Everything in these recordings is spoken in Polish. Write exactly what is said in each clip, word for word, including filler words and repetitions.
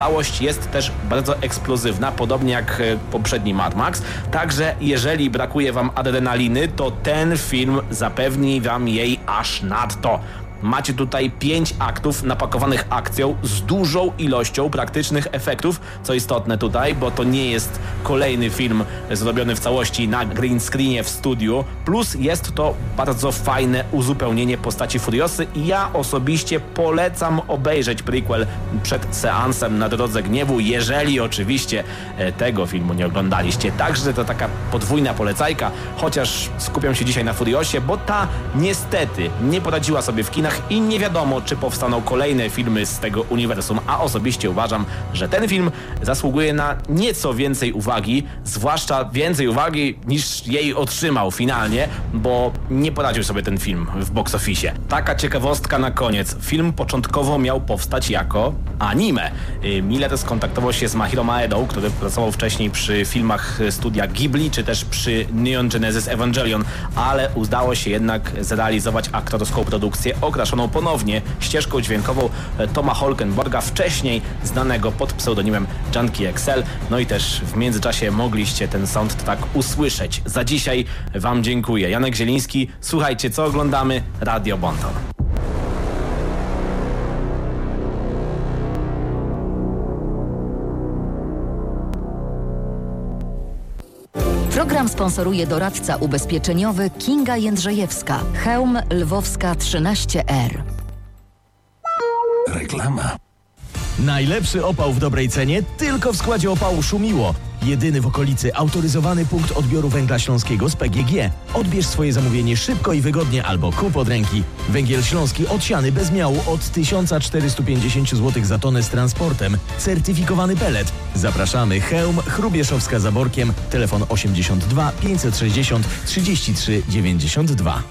Całość jest też bardzo eksplozywna, podobnie jak poprzedni Mad Max. Także jeżeli brakuje wam adrenaliny, to ten film zapewni wam jej aż nadto. Macie tutaj pięć aktów napakowanych akcją z dużą ilością praktycznych efektów, co istotne tutaj, bo to nie jest kolejny film zrobiony w całości na green screenie w studiu, plus jest to bardzo fajne uzupełnienie postaci Furiosy i ja osobiście polecam obejrzeć prequel przed seansem Na Drodze Gniewu, jeżeli oczywiście tego filmu nie oglądaliście. Także to taka podwójna polecajka, chociaż skupiam się dzisiaj na Furiosie, bo ta niestety nie poradziła sobie w kinach i nie wiadomo, czy powstaną kolejne filmy z tego uniwersum, a osobiście uważam, że ten film zasługuje na nieco więcej uwagi, zwłaszcza więcej uwagi niż jej otrzymał finalnie, bo nie poradził sobie ten film w box office. Taka ciekawostka na koniec. Film początkowo miał powstać jako anime. Miller skontaktował się z Mahiro Maedą, który pracował wcześniej przy filmach studia Ghibli, czy też przy Neon Genesis Evangelion, ale udało się jednak zrealizować aktorską produkcję okraszoną ponownie ścieżką dźwiękową Toma Holkenborga, wcześniej znanego pod pseudonimem Junkie X L. No i też w międzyczasie mogliście ten soundtrack usłyszeć. Za dzisiaj wam dziękuję. Janek Zieliński, słuchajcie, co oglądamy? Radio Bonton. Program sponsoruje doradca ubezpieczeniowy Kinga Jędrzejewska. Chełm Lwowska trzynaście R. Reklama. Najlepszy opał w dobrej cenie tylko w składzie opału Szumiło. Jedyny w okolicy autoryzowany punkt odbioru węgla śląskiego z P G G. Odbierz swoje zamówienie szybko i wygodnie albo kup od ręki. Węgiel śląski odsiany bez miału od tysiąc czterysta pięćdziesiąt złotych za tonę z transportem. Certyfikowany pelet. Zapraszamy. Chełm, Chrubieszowska za Borkiem. Telefon osiemdziesiąt dwa pięćset sześćdziesiąt trzydzieści trzy dziewięćdziesiąt dwa.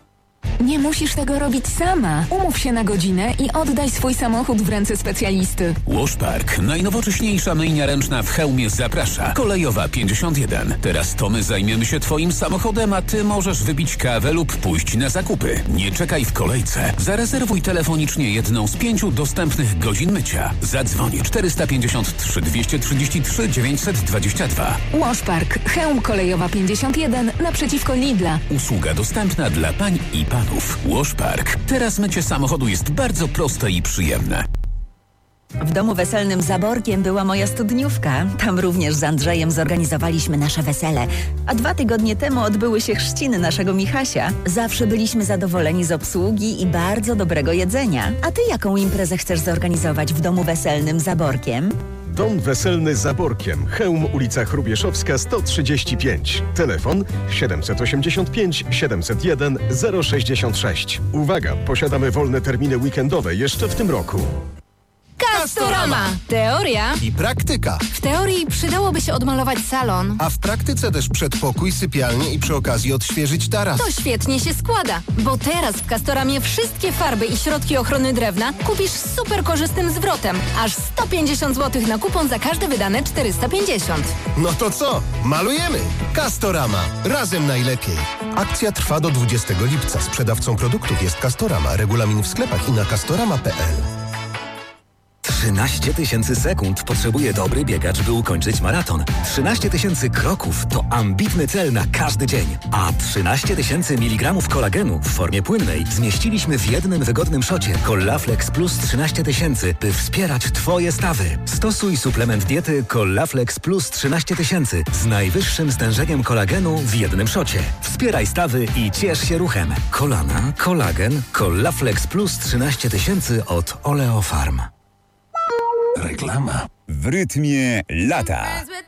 Nie musisz tego robić sama. Umów się na godzinę i oddaj swój samochód w ręce specjalisty. Washpark, najnowocześniejsza myjnia ręczna w Chełmie, zaprasza. Kolejowa pięćdziesiąt jeden. Teraz to my zajmiemy się twoim samochodem, a ty możesz wypić kawę lub pójść na zakupy. Nie czekaj w kolejce. Zarezerwuj telefonicznie jedną z pięciu dostępnych godzin mycia. Zadzwoń czterysta pięćdziesiąt trzy dwieście trzydzieści trzy dziewięćset dwadzieścia dwa. Washpark, Chełm Kolejowa pięćdziesiąt jeden naprzeciwko Lidla. Usługa dostępna dla pań i panów. Washpark. Teraz mycie samochodu jest bardzo proste i przyjemne. W domu weselnym za Borkiem była moja studniówka. Tam również z Andrzejem zorganizowaliśmy nasze wesele. A dwa tygodnie temu odbyły się chrzciny naszego Michasia. Zawsze byliśmy zadowoleni z obsługi i bardzo dobrego jedzenia. A ty jaką imprezę chcesz zorganizować w domu weselnym za Borkiem? Dom weselny za Borkiem. Chełm, ulica Chrubieszowska sto trzydzieści pięć. Telefon siedemset osiemdziesiąt pięć siedemset jeden zero sześćdziesiąt sześć. Uwaga, posiadamy wolne terminy weekendowe jeszcze w tym roku. Castorama. Teoria i praktyka. W teorii przydałoby się odmalować salon, a w praktyce też przedpokój, sypialnię i przy okazji odświeżyć taras. To świetnie się składa, bo teraz w Castoramie wszystkie farby i środki ochrony drewna kupisz z super korzystnym zwrotem. Aż sto pięćdziesiąt złotych na kupon za każde wydane czterysta pięćdziesiąt. No to co? Malujemy! Castorama. Razem najlepiej. Akcja trwa do dwudziestego lipca. Sprzedawcą produktów jest Castorama. Regulamin w sklepach i na castorama kropka p l. trzynaście tysięcy sekund potrzebuje dobry biegacz, by ukończyć maraton. trzynaście tysięcy kroków to ambitny cel na każdy dzień. A trzynaście tysięcy miligramów kolagenu w formie płynnej zmieściliśmy w jednym wygodnym szocie. Collaflex Plus trzynaście tysięcy, by wspierać twoje stawy. Stosuj suplement diety Collaflex Plus trzynaście tysięcy z najwyższym stężeniem kolagenu w jednym szocie. Wspieraj stawy i ciesz się ruchem. Kolana, kolagen, Collaflex Plus trzynaście tysięcy od Oleofarm. Reklama. W rytmie lata.